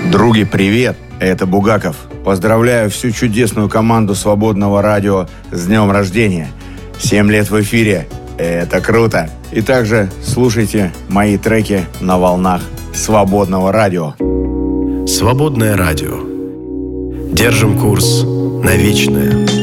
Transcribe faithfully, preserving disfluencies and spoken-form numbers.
Други, привет! Это Бугаков. Поздравляю всю чудесную команду Свободного радио с днем рождения. Семь лет в эфире. Это круто! И также слушайте мои треки на волнах Свободного радио. Свободное радио. Держим курс на вечное.